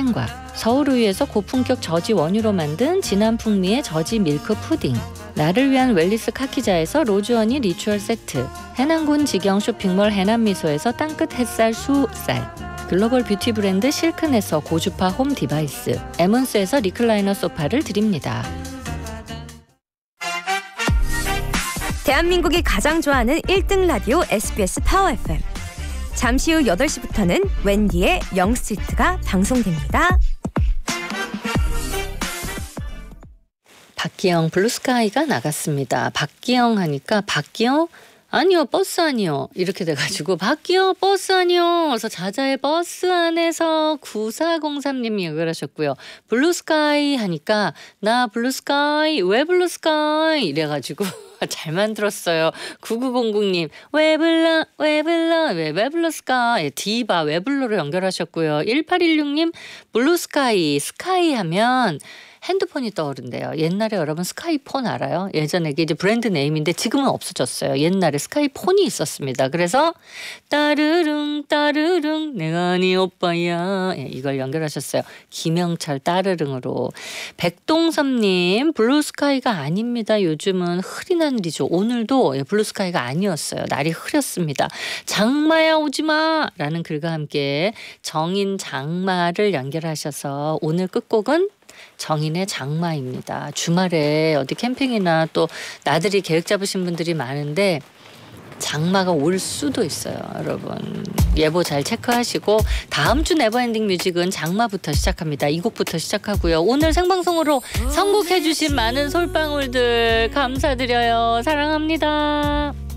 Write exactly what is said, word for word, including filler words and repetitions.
캔과 서울우유에서 고품격 저지 원유로 만든 진한 풍미의 저지 밀크 푸딩, 나를 위한 웰리스 카키자에서 로즈허니 리추얼 세트, 해남군 직영 쇼핑몰 해남미소에서 땅끝 햇살 수쌀, 글로벌 뷰티 브랜드 실크넷에서 고주파 홈 디바이스, 에몬스에서 리클라이너 소파를 드립니다. 대한민국이 가장 좋아하는 일 등 라디오 에스비에스 파워 에프엠. 잠시 후 여덟 시부터는 웬디의 영스트리트가 방송됩니다. 박기영 블루스카이가 나갔습니다. 박기영 하니까 박기영? 아니요, 버스 아니요. 이렇게 돼가지고 박기영 버스 아니요. 그래서 자자의 버스 안에서 구사공삼 님이 그러셨고요. 블루스카이 하니까 나 블루스카이 왜 블루스카이 이래가지고 잘 만들었어요. 구구공공 님 왜 불러 왜 불러 왜, 왜 블루스카이 디바 왜 불러로 연결하셨고요. 일팔일육 님 블루스카이 스카이 하면 핸드폰이 떠오른대요. 옛날에 여러분 스카이폰 알아요? 예전에 이게 이제 브랜드 네임인데 지금은 없어졌어요. 옛날에 스카이폰이 있었습니다. 그래서 따르릉 따르릉 내가 네 오빠야, 예, 이걸 연결하셨어요. 김영철 따르릉으로. 백동섭님 블루스카이가 아닙니다. 요즘은 흐린 하늘이죠. 오늘도 예, 블루스카이가 아니었어요. 날이 흐렸습니다. 장마야 오지마 라는 글과 함께 정인 장마를 연결하셔서 오늘 끝곡은 정인의 장마입니다. 주말에 어디 캠핑이나 또 나들이 계획 잡으신 분들이 많은데 장마가 올 수도 있어요. 여러분 예보 잘 체크하시고 다음 주 네버엔딩 뮤직은 장마부터 시작합니다. 이 곡부터 시작하고요. 오늘 생방송으로 선곡해 주신 많은 솔방울들 감사드려요. 사랑합니다.